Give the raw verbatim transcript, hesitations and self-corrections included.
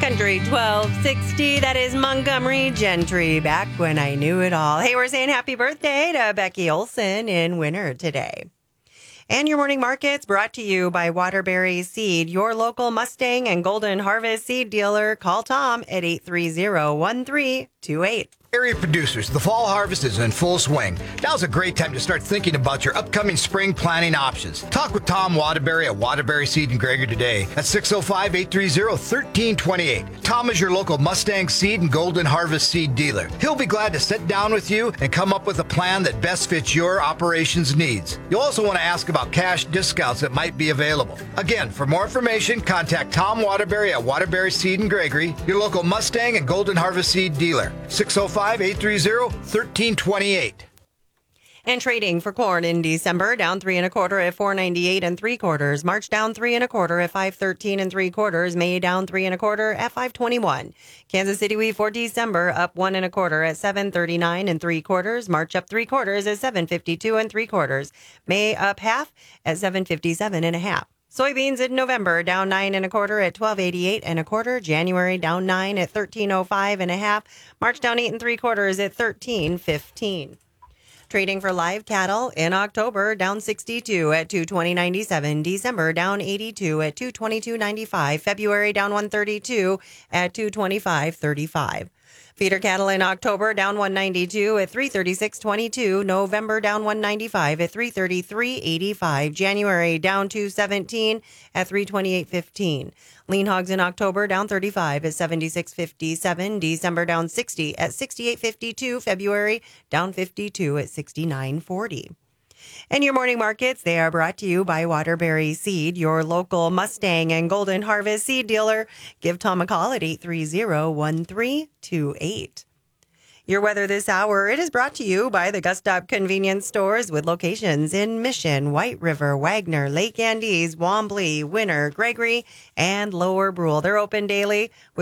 Country twelve sixty, that is Montgomery Gentry, back when I knew it all. Hey, we're saying happy birthday to Becky Olson in winter today. And your morning markets brought to you by Waterbury Seed, your local Mustang and Golden Harvest seed dealer. Call Tom at eight three zero, one three two eight. Area producers, the fall harvest is in full swing. Now's a great time to start thinking about your upcoming spring planting options. Talk with Tom Waterbury at Waterbury Seed in Gregory today at six oh five, eight three zero, one three two eight. Tom is your local Mustang Seed and Golden Harvest seed dealer. He'll be glad to sit down with you and come up with a plan that best fits your operations needs. You'll also want to ask about cash discounts that might be available. Again, for more information, contact Tom Waterbury at Waterbury Seed in Gregory, your local Mustang and Golden Harvest seed dealer. six oh five, eight three zero, one three two eight. And trading for corn in December, down three and a quarter at four ninety-eight and three quarters. March down three and a quarter at five thirteen and three quarters. May down three and a quarter at five twenty-one. Kansas City wheat for December up one and a quarter at seven thirty-nine and three quarters. March up three quarters at seven fifty-two and three quarters. May up half at seven fifty-seven and a half. Soybeans in November down nine and a quarter at twelve eighty-eight and a quarter. January down nine at thirteen oh five and a half. March down eight and three quarters at thirteen fifteen. Trading for live cattle in October down sixty-two at two twenty ninety-seven. December down eighty-two at two twenty-two ninety-five. February down one thirty-two at two twenty-five thirty-five. Feeder cattle in October down one ninety-two at three thirty-six twenty-two. November down one ninety-five at three thirty-three eighty-five. January down two seventeen at three twenty-eight fifteen. Lean hogs in October down thirty-five at seventy-six fifty-seven. December down sixty at sixty-eight fifty-two. February down fifty-two at sixty-nine forty. And your morning markets, they are brought to you by Waterbury Seed, your local Mustang and Golden Harvest seed dealer. Give Tom a call at eight three zero, one three two eight. Your weather this hour, it is brought to you by the Gustop Convenience Stores with locations in Mission, White River, Wagner, Lake Andes, Wombly, Winter, Gregory, and Lower Brule. They're open daily with